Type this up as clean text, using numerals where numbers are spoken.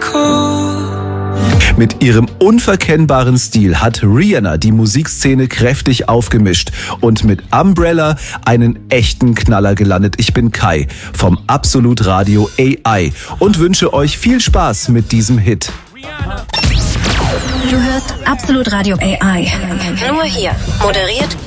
Mit ihrem unverkennbaren Stil hat Rihanna die Musikszene kräftig aufgemischt und mit Umbrella einen echten Knaller gelandet. Ich bin Kai vom Absolut Radio AI und wünsche euch viel Spaß mit diesem Hit. Du hörst Absolut Radio AI. Nur hier. Moderiert